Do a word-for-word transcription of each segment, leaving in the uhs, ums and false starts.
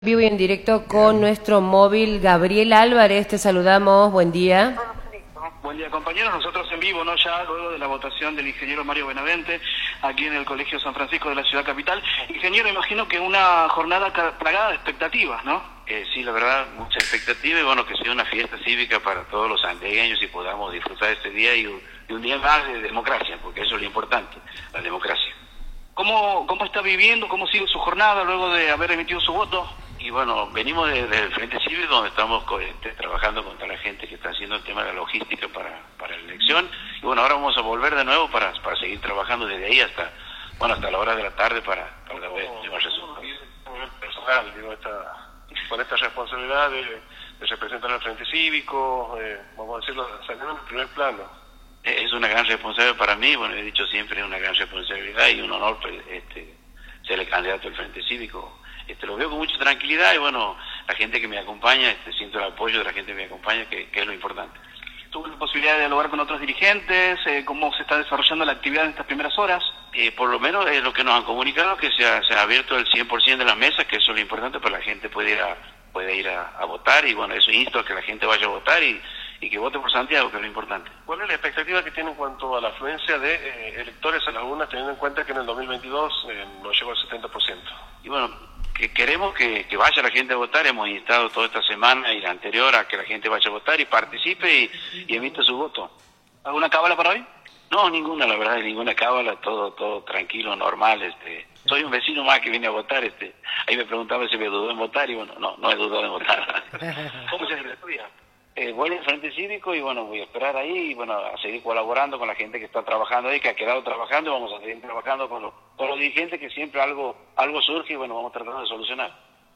Vivo y en directo con nuestro móvil Gabriel Álvarez, te saludamos, buen día. Buen día, compañeros, nosotros en vivo, ¿no? Ya luego de la votación del ingeniero Mario Benavente, aquí en el Colegio San Francisco de la ciudad capital. Ingeniero, imagino que una jornada plagada de expectativas, ¿no? Eh, sí, la verdad, mucha expectativa y bueno, que sea una fiesta cívica para todos los santiagueños y podamos disfrutar este día y un, y un día más de democracia, porque eso es lo importante, la democracia. ¿Cómo, cómo está viviendo, cómo sigue su jornada luego de haber emitido su voto? Y bueno, venimos desde de el Frente Cívico, donde estamos este, trabajando con toda la gente que está haciendo el tema de la logística para, para la elección. Y bueno, ahora vamos a volver de nuevo para, para seguir trabajando desde ahí hasta bueno hasta la hora de la tarde para, para ver llevar resultados. Personal, digo, esta, con esta responsabilidad de, de representar al Frente Cívico, eh, vamos a decirlo, saliendo en el primer plano. Eh, es una gran responsabilidad para mí, bueno, he dicho siempre, es una gran responsabilidad y un honor este, ser el candidato del Frente Cívico. Este, lo veo con mucha tranquilidad y bueno, la gente que me acompaña, este, siento el apoyo de la gente que me acompaña, que, que es lo importante. ¿Tuvo la posibilidad de dialogar con otros dirigentes? Eh, ¿Cómo se está desarrollando la actividad en estas primeras horas? Eh, por lo menos es lo que nos han comunicado, que se ha, se ha abierto el cien por ciento de las mesas, que eso es lo importante para la gente puede ir a, puede ir a, a votar y bueno, eso insto a que la gente vaya a votar y, y que vote por Santiago, que es lo importante. ¿Cuál es la expectativa que tiene en cuanto a la afluencia de eh, electores en algunas, teniendo en cuenta que en el dos mil veintidós eh, no llegó al setenta por ciento? Y bueno, que queremos que, que vaya la gente a votar, hemos instado toda esta semana y la anterior a que la gente vaya a votar y participe y, y emita su voto. ¿Alguna cábala para hoy? No, ninguna, la verdad, ninguna cábala, todo todo tranquilo, normal. este Soy un vecino más que viene a votar. este Ahí me preguntaba si me dudó en votar y bueno, no, no he dudado en votar. ¿Cómo se estudia? Eh, voy al Frente Cívico y bueno, voy a esperar ahí y bueno, a seguir colaborando con la gente que está trabajando ahí, que ha quedado trabajando y vamos a seguir trabajando con los, con los dirigentes que siempre algo algo surge y bueno, vamos tratando de solucionar.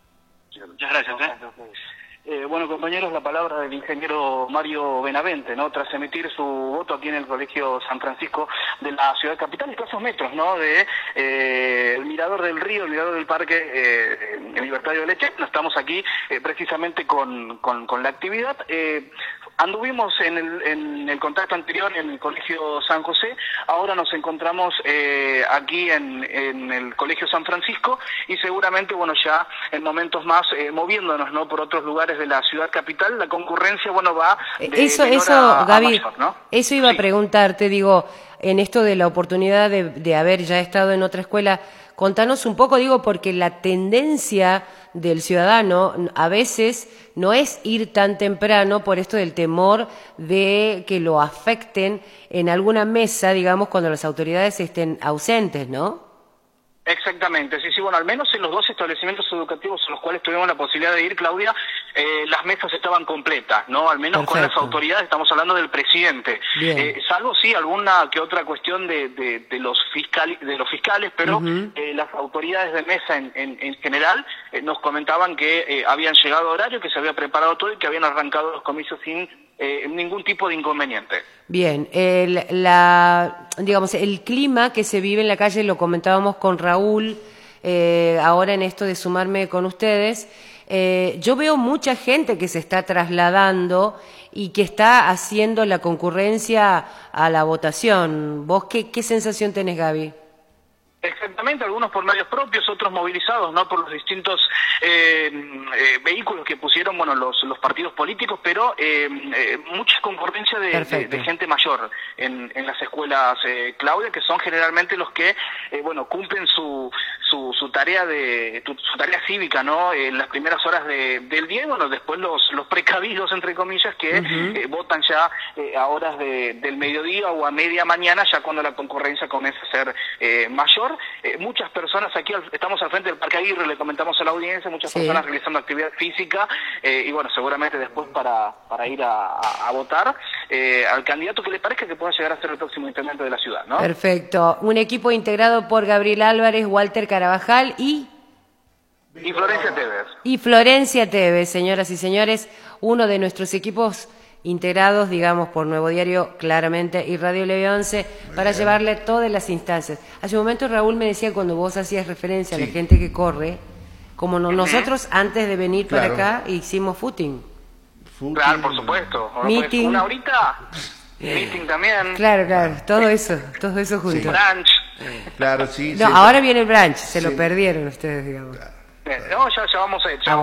Muchas gracias. ¿eh? Eh, bueno, compañeros, la palabra del ingeniero Mario Benavente, ¿no? Tras emitir su voto aquí en el Colegio San Francisco de la ciudad capital, escasos metros, ¿no? De eh, el mirador del río, el mirador del parque eh, en Libertario de Leche. Estamos aquí eh, precisamente con, con, con la actividad. Eh, anduvimos en el, en el contacto anterior en el Colegio San José, ahora nos encontramos eh, aquí en, en el Colegio San Francisco y seguramente, bueno, ya en momentos más eh, moviéndonos, ¿no? Por otros lugares de la ciudad capital, la concurrencia, bueno, va de eso, menor eso, a, a Gaby, mayor, ¿no? Eso iba sí. a preguntarte, digo, en esto de la oportunidad de, de haber ya estado en otra escuela, contanos un poco, digo, porque la tendencia del ciudadano a veces no es ir tan temprano por esto del temor de que lo afecten en alguna mesa, digamos, cuando las autoridades estén ausentes, ¿no? Exactamente, sí, sí, bueno, al menos en los dos establecimientos educativos en los cuales tuvimos la posibilidad de ir, Claudia, eh, las mesas estaban completas, ¿no? Al menos Perfecto. Con las autoridades, estamos hablando del presidente. Eh, salvo, sí, alguna que otra cuestión de, de, de los fiscales, de los fiscales, pero uh-huh. eh, las autoridades de mesa en, en, en general eh, nos comentaban que eh, habían llegado a horario, que se había preparado todo y que habían arrancado los comicios sin eh, ningún tipo de inconveniente. Bien, el, la, digamos, el clima que se vive en la calle, lo comentábamos con Raúl, eh, ahora en esto de sumarme con ustedes, eh, yo veo mucha gente que se está trasladando y que está haciendo la concurrencia a la votación. ¿Vos qué, qué sensación tenés, Gaby? Exactamente, algunos por medios propios, otros movilizados, ¿no? Por los distintos eh, eh, vehículos que pusieron, bueno, los, los partidos políticos, pero eh, eh, mucha concurrencia de, de, de gente mayor en, en las escuelas, eh, Claudia, que son generalmente los que, eh, bueno, cumplen su, su, su tarea de tu, su tarea cívica, ¿no? En las primeras horas de, del día, y bueno, después los, los precavidos, entre comillas, que uh-huh. eh, votan ya eh, a horas de, del mediodía o a media mañana, ya cuando la concurrencia comienza a ser eh, mayor. Eh, muchas personas aquí, al, estamos al frente del Parque Aguirre, le comentamos a la audiencia, muchas sí. personas realizando actividad física eh, y bueno, seguramente después para, para ir a, a, a votar eh, al candidato que le parezca que pueda llegar a ser el próximo intendente de la ciudad, ¿no? Perfecto. Un equipo integrado por Gabriel Álvarez, Walter Carabajal y... Y Florencia Tevez. Y Florencia Tevez, señoras y señores, uno de nuestros equipos integrados, digamos, por Nuevo Diario, claramente, y Radio Leve once, para llevarle todas las instancias. Hace un momento Raúl me decía, cuando vos hacías referencia sí. a la gente que corre, como no, nosotros antes de venir claro. para acá hicimos footing. footing. Claro, por supuesto. Meeting. Una horita, meeting también. Claro, claro, todo eso, todo eso junto. Sí. Brunch. Claro, sí. No, sí, ahora viene el brunch, se sí. lo perdieron ustedes, digamos. Claro. Eh, no, ya, ya vamos a ir. Ya